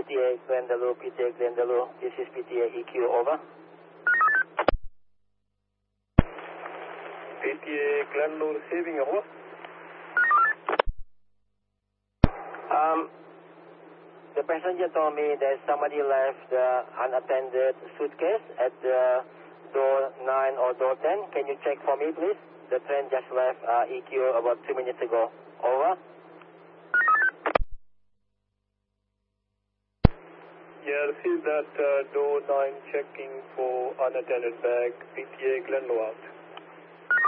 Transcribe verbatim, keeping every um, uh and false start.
T A Glendalough, P T A Glendalough. This is P T A E Q, over. P T A Glendalough receiving, over. Um, the passenger told me that somebody left the unattended suitcase at the door nine or door ten. Can you check for me, please? The train just left uh, E Q about two minutes ago. Over. Yeah, received that uh, door nine checking for unattended bag, P T A Glendalough out.